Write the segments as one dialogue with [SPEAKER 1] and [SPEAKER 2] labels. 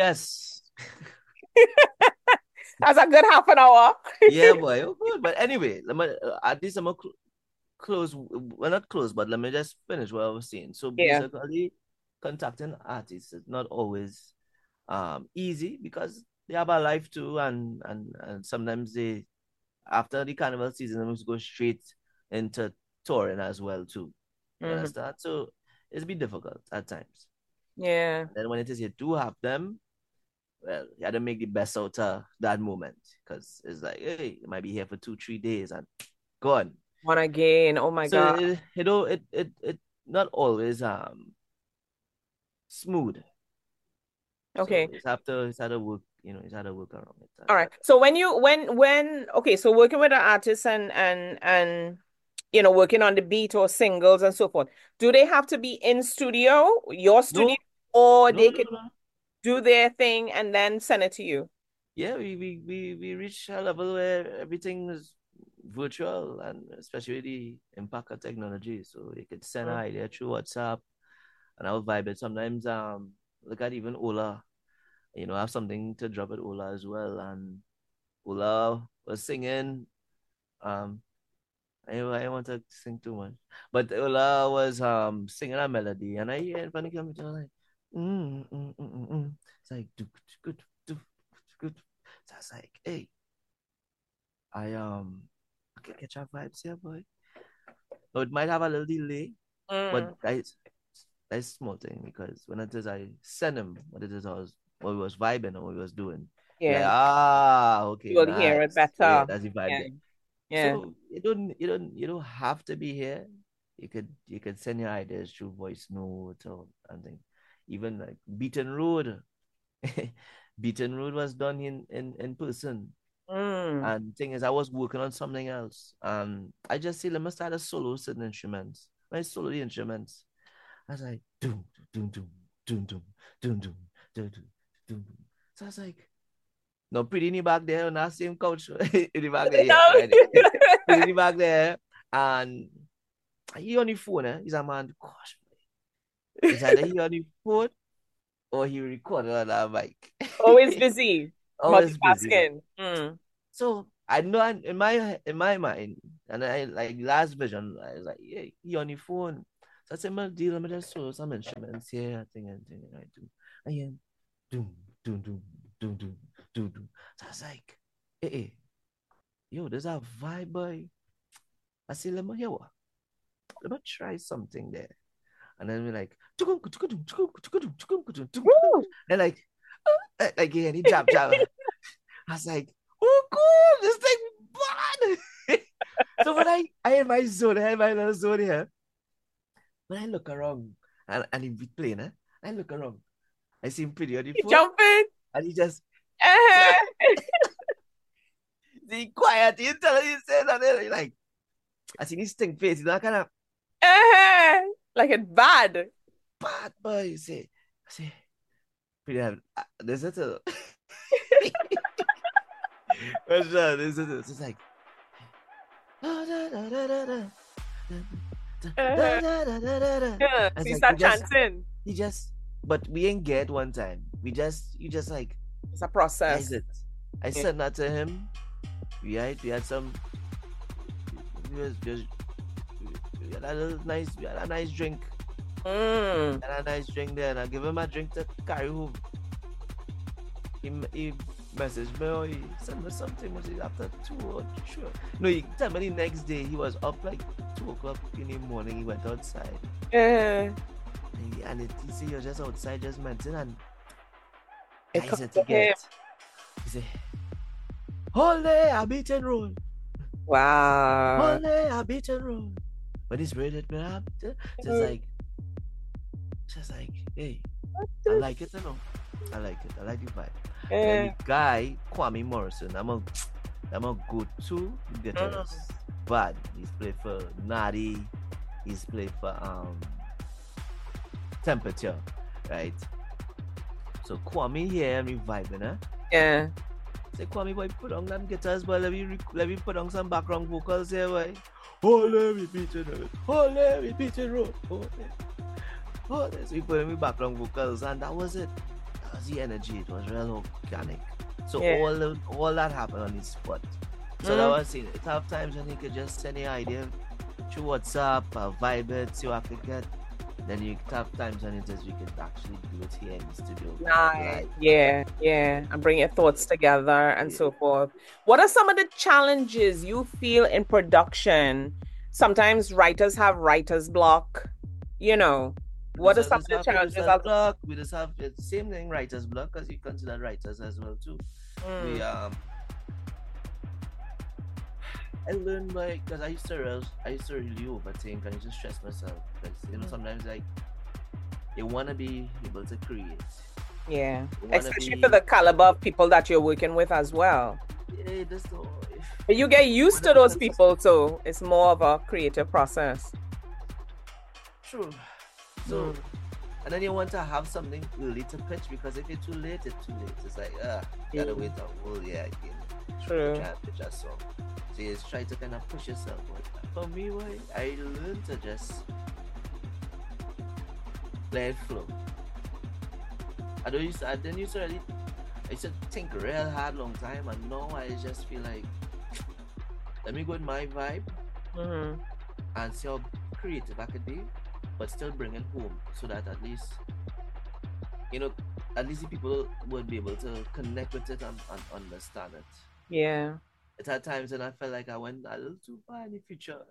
[SPEAKER 1] Yes.
[SPEAKER 2] That's a good half an hour.
[SPEAKER 1] Yeah, boy. Oh, good. But anyway, at least I'm gonna close. Well, not close, but let me just finish what I was saying. So
[SPEAKER 2] Yeah.
[SPEAKER 1] basically, contacting artists is not always easy because they have a life too, and sometimes they after the carnival season, they must go straight into touring as well too. You
[SPEAKER 2] Hmm.
[SPEAKER 1] understand? So it's been difficult at times.
[SPEAKER 2] Yeah.
[SPEAKER 1] And then when it is you do have them, well, you had to make the best out of that moment because it's like, hey, you might be here for 2, 3 days and gone.
[SPEAKER 2] One again. Oh my
[SPEAKER 1] So
[SPEAKER 2] God.
[SPEAKER 1] it not always smooth. So
[SPEAKER 2] Okay.
[SPEAKER 1] it's had to work, it's had to work around it.
[SPEAKER 2] All right. So when okay, so working with an artist and working on the beat or singles and so forth, do they have to be in studio, your studio,
[SPEAKER 1] No,
[SPEAKER 2] or
[SPEAKER 1] no,
[SPEAKER 2] they
[SPEAKER 1] no,
[SPEAKER 2] could
[SPEAKER 1] no.
[SPEAKER 2] do their thing and then send it to you?
[SPEAKER 1] Yeah, we reach a level where everything is virtual and especially the impact of technology. So you could send an
[SPEAKER 2] Mm.
[SPEAKER 1] idea through WhatsApp and I'll vibe it. Sometimes look at even Ola. I have something to drop at Ola as well. And Ola was singing. Um I want to sing too much. But Ola was singing a melody and I hear it from the computer like it's like good good. So I was like, hey, I can catch our vibes here, boy. So it might have a little delay, but
[SPEAKER 2] Mm.
[SPEAKER 1] that's small thing because when it is I send him what it is what we was vibing or what we was doing. Like,
[SPEAKER 2] Yeah.
[SPEAKER 1] okay,
[SPEAKER 2] You will hear it
[SPEAKER 1] nice. Yeah,
[SPEAKER 2] better.
[SPEAKER 1] that's the vibe
[SPEAKER 2] Yeah.
[SPEAKER 1] there.
[SPEAKER 2] Yeah.
[SPEAKER 1] So you don't have to be here. You could send your ideas through voice note or something. Even like Beaten Road. Beaten Road was done in person.
[SPEAKER 2] Mm.
[SPEAKER 1] And the thing is, I was working on something else. I just see, let me start a solo certain instruments. When I solo the instruments, I was like, doom, doom, doom, doom, doom, doom, doom, doom, doom, doom. So I was like, no, pretty in the back there on that same couch. In the back there, yeah, right there. Pretty in the back there. And he on the phone, eh? He's a man, gosh, it's either he on the phone or he recorded on that mic.
[SPEAKER 2] Always busy.
[SPEAKER 1] Always busy.
[SPEAKER 2] Multitasking. Mm.
[SPEAKER 1] So I know in my mind, and I like last vision, I was like, yeah, he on the phone. So I said, man, deal, let me just show some instruments here, thing, I do. And yeah, doom, doom, doom, doom, doom, doom, doom. So I was like, hey, yo, there's a vibe, boy. I said, let me hear what? Let me try something there. And then we're like,
[SPEAKER 2] Woo!
[SPEAKER 1] and like yeah, he jab. I was like, oh, cool, this thing bad. So when I in my zone, I had my little zone here. When I look around and he be playing, I look around. I see him pretty on the
[SPEAKER 2] You
[SPEAKER 1] phone,
[SPEAKER 2] jumping.
[SPEAKER 1] and he just
[SPEAKER 2] Uh-huh.
[SPEAKER 1] he quiet. He tell you say that like I see his stink face. He's not kind of
[SPEAKER 2] Uh-huh. Like it's bad.
[SPEAKER 1] bad boy. I say, pretty. This is a this is it's like
[SPEAKER 2] Uh-huh. Yeah.
[SPEAKER 1] I was
[SPEAKER 2] So you
[SPEAKER 1] like,
[SPEAKER 2] start chanting.
[SPEAKER 1] he just, but we ain't get one time. You just like,
[SPEAKER 2] It's a
[SPEAKER 1] how is
[SPEAKER 2] process.
[SPEAKER 1] it? I
[SPEAKER 2] Yeah.
[SPEAKER 1] sent that to him. We had some, we was just, we had a nice drink.
[SPEAKER 2] Mm.
[SPEAKER 1] Had a nice drink there, and I give him a drink to carry home. He messaged me, or he sent me something, was it after 2 or 3? No, he tell me the next day he was up like 2 o'clock in the morning. He went outside.
[SPEAKER 2] Uh,
[SPEAKER 1] He see you're just outside just mentioning and
[SPEAKER 2] it
[SPEAKER 1] guys
[SPEAKER 2] comes
[SPEAKER 1] that
[SPEAKER 2] to
[SPEAKER 1] he
[SPEAKER 2] him.
[SPEAKER 1] get. He say, Holy a beaten road.
[SPEAKER 2] Wow.
[SPEAKER 1] Holy a beaten road. When he's rated me up, just like, hey, I like it, you know. I like it. I like the vibe. And then
[SPEAKER 2] Uh,
[SPEAKER 1] the guy, Kwame Morrison, I'm a go-to guitarist.
[SPEAKER 2] mm.
[SPEAKER 1] But he's played for Nadi, he's played for Temperature, right? So Kwame here and me vibing, eh?
[SPEAKER 2] Yeah.
[SPEAKER 1] Say Kwame boy, put on them guitars, boy. Let me put on some background vocals here, boy. Oh, let me beat it, oh, let me beat it, oh, so we put in background vocals, and that was it. fuzzy energy. It was real organic. So
[SPEAKER 2] Yeah.
[SPEAKER 1] all that happened on his spot. So that
[SPEAKER 2] Mm.
[SPEAKER 1] was it. It have times when he could just send the idea through WhatsApp, vibe it, see what I could get. Then you have times when it is we could actually do it here in the studio
[SPEAKER 2] Nice.
[SPEAKER 1] live.
[SPEAKER 2] Yeah, yeah. And bring your thoughts together and
[SPEAKER 1] Yeah.
[SPEAKER 2] so forth. What are some of the challenges you feel in production? Sometimes writers have writer's block. You know, what are some of the
[SPEAKER 1] We
[SPEAKER 2] challenges?
[SPEAKER 1] just block. We just have the same thing, writers block, because you consider writers as well too. We
[SPEAKER 2] Mm,
[SPEAKER 1] I learned like because I used to really overthink and I used to stress myself because sometimes like you want to be able to create.
[SPEAKER 2] yeah.
[SPEAKER 1] You want to
[SPEAKER 2] Especially for
[SPEAKER 1] be
[SPEAKER 2] the caliber of people that you're working with as well.
[SPEAKER 1] hey, this no,
[SPEAKER 2] But you get
[SPEAKER 1] you
[SPEAKER 2] used
[SPEAKER 1] want to
[SPEAKER 2] to
[SPEAKER 1] be
[SPEAKER 2] those
[SPEAKER 1] consistent.
[SPEAKER 2] people, so it's more of a creative process.
[SPEAKER 1] True. So
[SPEAKER 2] Mm,
[SPEAKER 1] and then you want to have something early to pitch because if it's too late, it's too late. It's like gotta
[SPEAKER 2] mm,
[SPEAKER 1] wait a whole year again to
[SPEAKER 2] true.
[SPEAKER 1] try and pitch a song. So you just try to kind of push yourself. But for me, why I learned to just let it flow. I didn't used to really I used to think real hard long time, and now I just feel like let me go with my vibe
[SPEAKER 2] Hmm.
[SPEAKER 1] and see how creative I could be, but still bring it home so that you know at least the people would be able to connect with it and understand it.
[SPEAKER 2] Yeah.
[SPEAKER 1] It had times when I felt like I went a little too far in the future,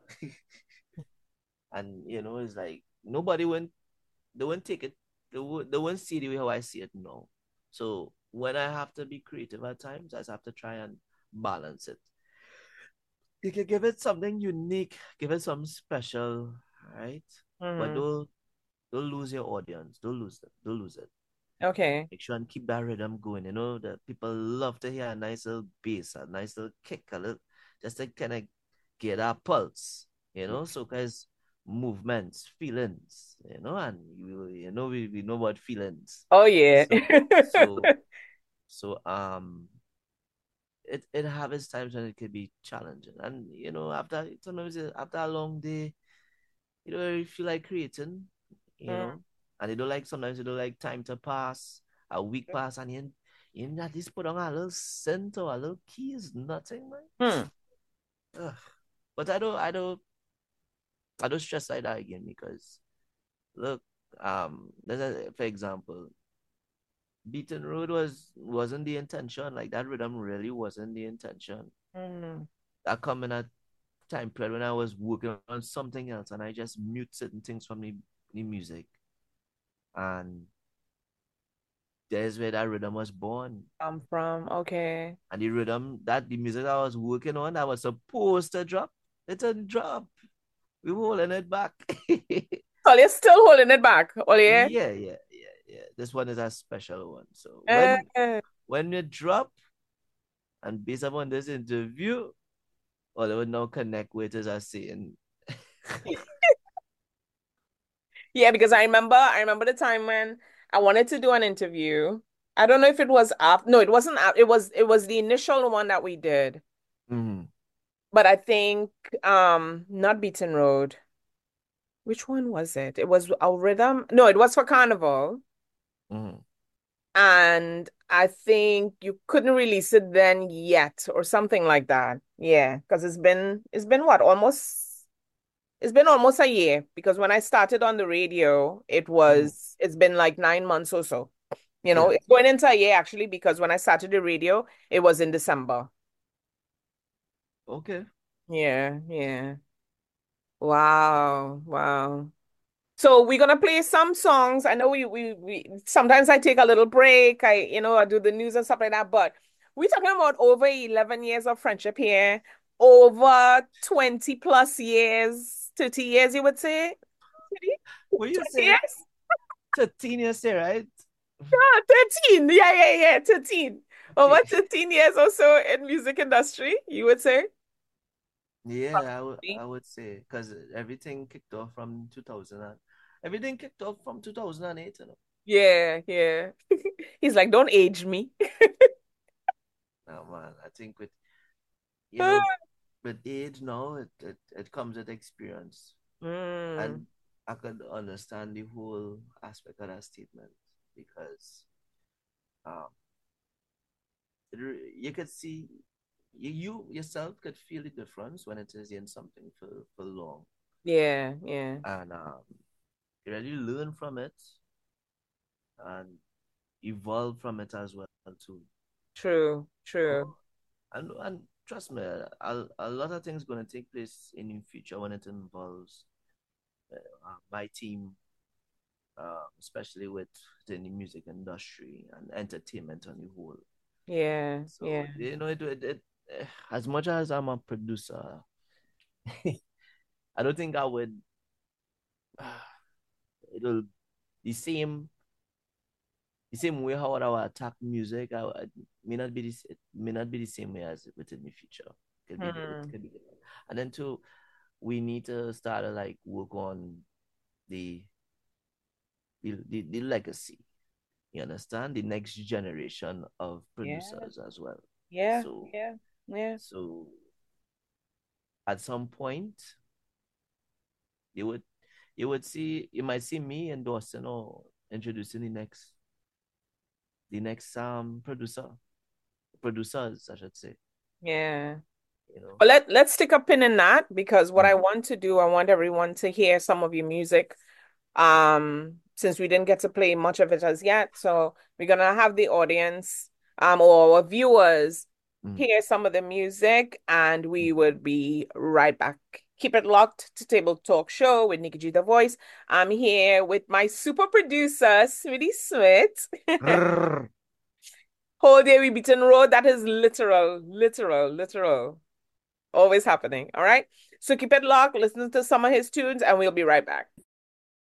[SPEAKER 1] and it's like nobody went they won't take it they won't see the way how I see it now. So when I have to be creative at times, I just have to try and balance it. You can give it something unique, give it something special, right? But
[SPEAKER 2] Hmm.
[SPEAKER 1] don't lose your audience. Don't lose it. Don't lose it.
[SPEAKER 2] Okay.
[SPEAKER 1] Make sure and keep that rhythm going. You know that people love to hear a nice little bass, a nice little kick, a little just to kind of get that pulse. So because movements, feelings, and we know about feelings.
[SPEAKER 2] Oh, yeah.
[SPEAKER 1] So so so it have its times when it could be challenging, and after sometimes after a long day, you feel like creating, you
[SPEAKER 2] Mm,
[SPEAKER 1] know, and sometimes you don't like time to pass, a week pass, and you at least put on a little scent or a little keys, nothing, man.
[SPEAKER 2] hmm.
[SPEAKER 1] Ugh. But I don't stress like that again because look, for example, Beaten Road wasn't the intention. Like that rhythm really wasn't the intention.
[SPEAKER 2] Mm.
[SPEAKER 1] That coming at time period when I was working on something else and I just mute certain things from the music. And there's where that rhythm was born.
[SPEAKER 2] I'm from, okay.
[SPEAKER 1] And the music I was working on that was supposed to drop, it didn't drop. We were holding it back.
[SPEAKER 2] Oh, you're still holding it back. Oh, yeah.
[SPEAKER 1] Yeah. This one is a special one. So
[SPEAKER 2] Uh,
[SPEAKER 1] when it drop, and based upon this interview, or they would now connect with as I saying.
[SPEAKER 2] yeah, because I remember the time when I wanted to do an interview. I don't know if it was after, no, it wasn't after, it was the initial one that we did.
[SPEAKER 1] Mm-hmm.
[SPEAKER 2] But I think not Beaten Road. Which one was it? It was our rhythm. No, it was for Carnival.
[SPEAKER 1] Mm-hmm.
[SPEAKER 2] And I think you couldn't release it then yet or something like that. Yeah, because it's been what, almost a year because when I started on the radio,
[SPEAKER 1] Mm-hmm.
[SPEAKER 2] it's been like 9 months or so.
[SPEAKER 1] Yeah.
[SPEAKER 2] It's going into a year actually because when I started the radio, it was in December.
[SPEAKER 1] Okay.
[SPEAKER 2] Yeah, yeah. Wow, wow. So we're gonna play some songs. I know we sometimes I take a little break. I do the news and stuff like that, but we're talking about over 11 years of friendship here, over 20 plus years, 30 years, you would say?
[SPEAKER 1] What you
[SPEAKER 2] 20
[SPEAKER 1] say?
[SPEAKER 2] years?
[SPEAKER 1] 13 years, right?
[SPEAKER 2] Ah, 13. Yeah, yeah, yeah, 13. Over
[SPEAKER 1] Okay.
[SPEAKER 2] 13 years or so in music industry, you would say?
[SPEAKER 1] Yeah, I would say because everything kicked off from 2008,
[SPEAKER 2] Yeah, yeah. He's like, don't age me.
[SPEAKER 1] Now, man, I think you know, with age now, it comes with experience.
[SPEAKER 2] Mm,
[SPEAKER 1] And I could understand the whole aspect of that statement because Um, you could see you yourself could feel the difference when it is in something for long,
[SPEAKER 2] Yeah, yeah.
[SPEAKER 1] and you really learn from it and evolve from it as well too.
[SPEAKER 2] True,
[SPEAKER 1] So,
[SPEAKER 2] true.
[SPEAKER 1] and trust me, a lot of things going to take place in the future when it involves my team, especially with the music industry and entertainment on the whole.
[SPEAKER 2] Yeah,
[SPEAKER 1] So
[SPEAKER 2] yeah.
[SPEAKER 1] as much as I'm a producer, I don't think I would. It'll the same way how I would attack music. May not be this. It may not be the same way as within the future. It
[SPEAKER 2] Hmm.
[SPEAKER 1] could be different. And then too, we need to start to like work on the the legacy. You understand? The next generation of
[SPEAKER 2] Yeah,
[SPEAKER 1] producers as well.
[SPEAKER 2] yeah,
[SPEAKER 1] So
[SPEAKER 2] yeah, yeah,
[SPEAKER 1] so at some point you would you might see me endorsing or introducing the next producers I should say,
[SPEAKER 2] yeah.
[SPEAKER 1] you know.
[SPEAKER 2] Well, let's stick a pin in that because what I
[SPEAKER 1] Mm,
[SPEAKER 2] want to do, I want everyone to hear some of your music. Since we didn't get to play much of it as yet, so we're gonna have the audience, or our viewers
[SPEAKER 1] mm,
[SPEAKER 2] hear some of the music, and
[SPEAKER 1] mm.
[SPEAKER 2] we would be right back. Keep it locked to Table Talk Show with Nikki G, the voice. I'm here with my super producer, Smitty Smith. Whole day we beaten road. That is literal, literal, literal. Always happening. All right. So keep it locked, listen to some of his tunes, and we'll be right back.